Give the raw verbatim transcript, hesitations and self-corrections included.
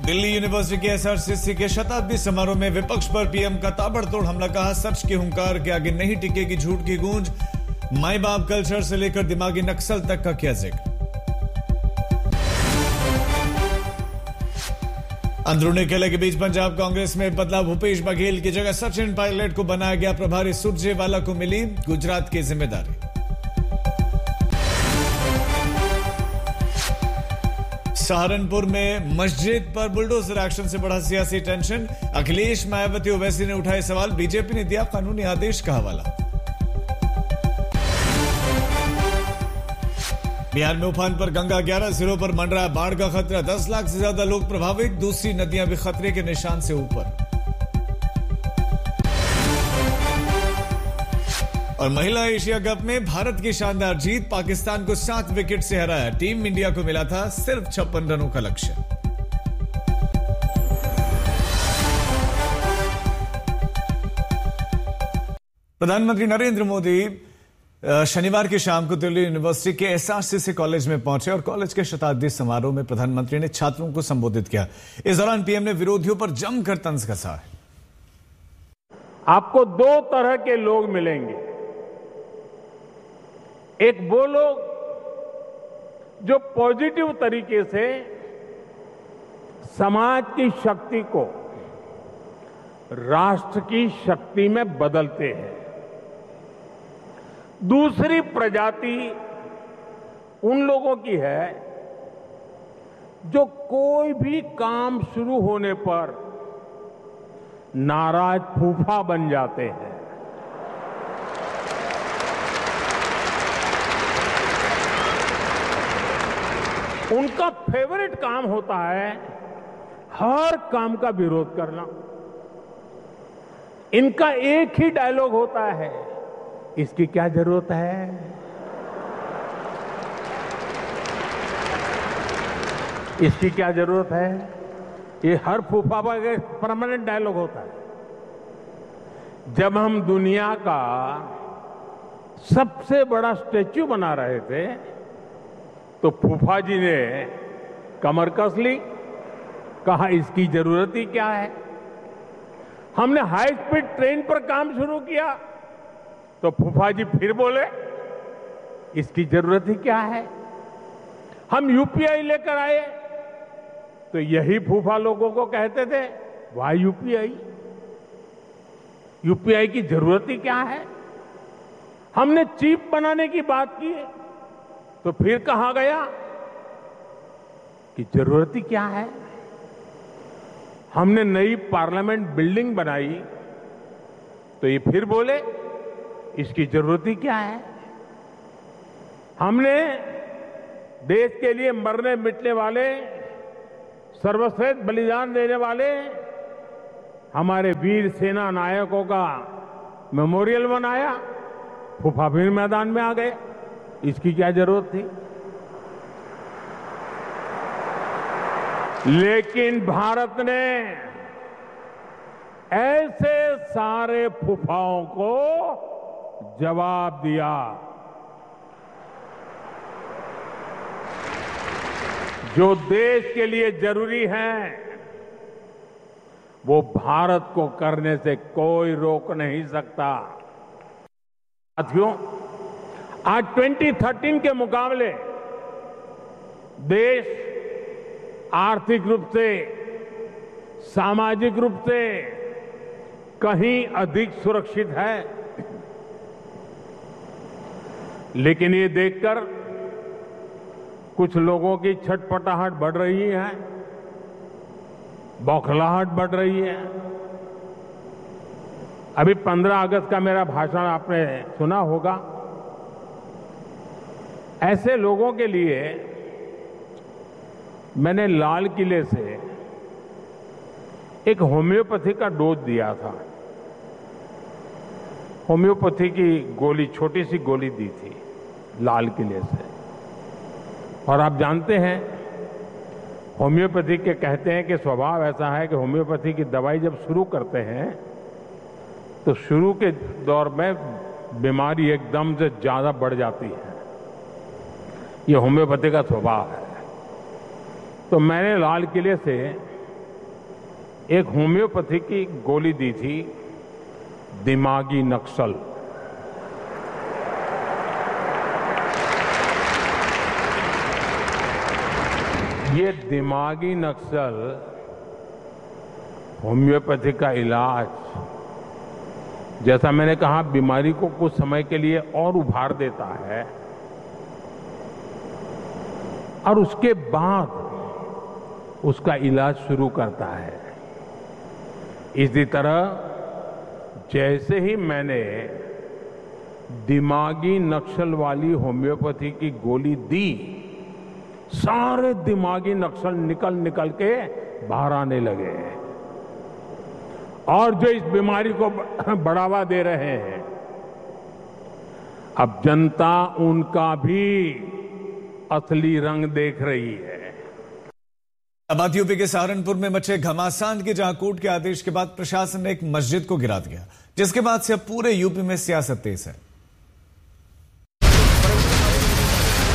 Delhi university के SRCC के शताब्दी समारोह में विपक्ष पर पीएम का ताबड़तोड़ हमला। कहा, सच के हुंकार के आगे नहीं टिकेगी झूठ की गूंज। माई बाप कल्चर से लेकर दिमागी नक्सल तक का किया जिक्र। अंदरूनी खेले के बीच पंजाब कांग्रेस में बदलाव। भूपेश बघेल की जगह सचिन पायलट को बनाया गया प्रभारी। सुरजेवाला को मिली गुजरात की जिम्मेदारी। सहारनपुर में मस्जिद पर बुलडोजर एक्शन से बढ़ा सियासी टेंशन। अखिलेश, मायावती, ओवैसी ने उठाए सवाल। बीजेपी ने दिया कानूनी आदेश का हवाला। बिहार में उफान पर गंगा, ग्यारह जिलों पर मंडरा बाढ़ का खतरा। दस लाख से ज्यादा लोग प्रभावित। दूसरी नदियां भी खतरे के निशान से ऊपर। और महिला एशिया कप में भारत की शानदार जीत। पाकिस्तान को सात विकेट से हराया। टीम इंडिया को मिला था सिर्फ छप्पन रनों का लक्ष्य। प्रधानमंत्री नरेंद्र मोदी शनिवार की शाम को दिल्ली यूनिवर्सिटी के एसआरसीसी कॉलेज में पहुंचे और कॉलेज के शताब्दी समारोह में प्रधानमंत्री ने छात्रों को संबोधित किया। इस दौरान पीएम ने विरोधियों पर जमकर तंज कसा। आपको दो तरह के लोग मिलेंगे। एक वो लोग जो पॉजिटिव तरीके से समाज की शक्ति को राष्ट्र की शक्ति में बदलते हैं। दूसरी प्रजाति उन लोगों की है जो कोई भी काम शुरू होने पर नाराज फूफा बन जाते हैं। उनका फेवरेट काम होता है हर काम का विरोध करना। इनका एक ही डायलॉग होता है, इसकी क्या जरूरत है। इसकी क्या जरूरत है, ये हर फूफा का परमानेंट डायलॉग होता है। जब हम दुनिया का सबसे बड़ा स्टैच्यू बना रहे थे तो फूफा जी ने कमर कस ली, कहा इसकी जरूरत ही क्या है। हमने हाई स्पीड ट्रेन पर काम शुरू किया तो फूफा जी फिर बोले इसकी जरूरत ही क्या है। हम यूपीआई लेकर आए तो यही फूफा लोगों को कहते थे वाह यूपीआई, यूपीआई की जरूरत ही क्या है। हमने चिप बनाने की बात की तो फिर कहा गया कि जरूरत ही क्या है। हमने नई पार्लियामेंट बिल्डिंग बनाई तो ये फिर बोले इसकी जरूरत ही क्या है। हमने देश के लिए मरने मिटने वाले, सर्वश्रेष्ठ बलिदान देने वाले हमारे वीर सेना नायकों का मेमोरियल बनाया, फूफा फिर मैदान में आ गए, इसकी क्या जरूरत थी। लेकिन भारत ने ऐसे सारे फूफाओं को जवाब दिया। जो देश के लिए जरूरी है वो भारत को करने से कोई रोक नहीं सकता। साथियों, आज दो हज़ार तेरह के मुकाबले देश आर्थिक रूप से, सामाजिक रूप से कहीं अधिक सुरक्षित है। लेकिन ये देखकर कुछ लोगों की छटपटाहट बढ़ रही है, बौखलाहट बढ़ रही है। अभी पंद्रह अगस्त का मेरा भाषण आपने सुना होगा। ऐसे लोगों के लिए मैंने लाल किले से एक होम्योपैथी का डोज दिया था। होम्योपैथी की गोली, छोटी सी गोली दी थी लाल किले से। और आप जानते हैं होम्योपैथी के कहते हैं कि स्वभाव ऐसा है कि होम्योपैथी की दवाई जब शुरू करते हैं तो शुरू के दौर में बीमारी एकदम से ज्यादा बढ़ जाती है। ये होम्योपैथी का स्वभाव है। तो मैंने लाल किले से एक होम्योपैथी की गोली दी थी, दिमागी नक्सल। ये दिमागी नक्सल होम्योपैथी का इलाज, जैसा मैंने कहा, बीमारी को कुछ समय के लिए और उभार देता है और उसके बाद उसका इलाज शुरू करता है। इसी तरह जैसे ही मैंने दिमागी नक्सल वाली होम्योपैथी की गोली दी, सारे दिमागी नक्सल निकल निकल के बाहर आने लगे और जो इस बीमारी को बढ़ावा दे रहे हैं, अब जनता उनका भी असली रंग देख रही है। अब बात यूपी के सहारनपुर में मचे घमासान की, जहां कोर्ट के आदेश के बाद प्रशासन ने एक मस्जिद को गिरा दिया, जिसके बाद से अब पूरे यूपी में सियासत तेज है।